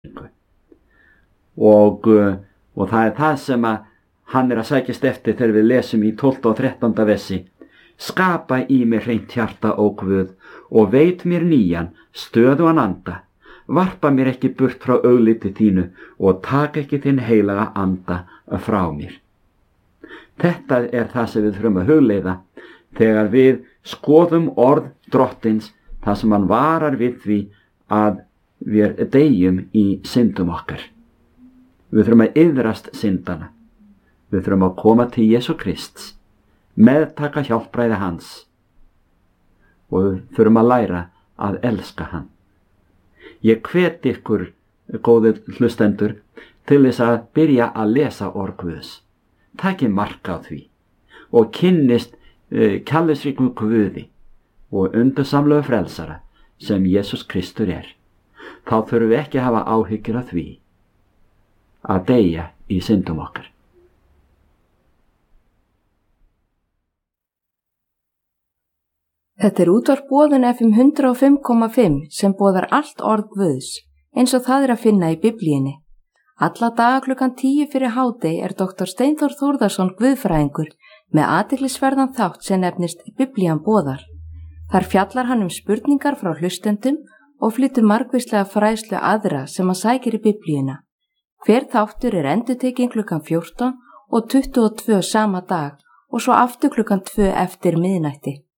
og það það sem að hann að sækjast eftir þegar við lesum í 12. og 13. versi. Skapa í mér hreint hjarta, ó Guð, og veit mér nýjan, stöðugan anda. Varpa mér ekki burt frá augliti þínu og taka ekki þinn heilaga anda frá mér. Þetta það sem við þurfum að hugleiða þegar við skoðum orð Drottins, það sem hann varar við því að við deyjum í syndum okkar. Við þurfum að iðrast syndana. Við þurfum að koma til Jesú Krists, meðtaka hjálpræði hans og við þurfum að læra að elska hann. Ég hvet ykkur, góðir hlustendur, til þess að byrja að lesa orð Guðs. Takið mark á því og kynnist kærleiksríkum Guði og undursamlegu frelsara sem Jesús Kristur er. Þá þurfum við ekki að hafa áhyggjur af því að deyja í syndum okkar. Þetta útvarp Boðun FM 105,5 sem boðar allt orð Guðs, eins og það að finna í Biblíunni. Alla daga klukkan 10 fyrir hádegi Dr. Steinþór Þórðarson guðfræðingur með athyglisverðan þátt sem nefnist Biblían boðar. Þar fjallar hann spurningar frá hlustendum og flytur margvíslega fræðslu aðra sem hann sækir í Biblíuna. Hver þáttur endurtekinn klukkan 14 og 22 sama dag og svo aftur klukkan 2 eftir miðnætti.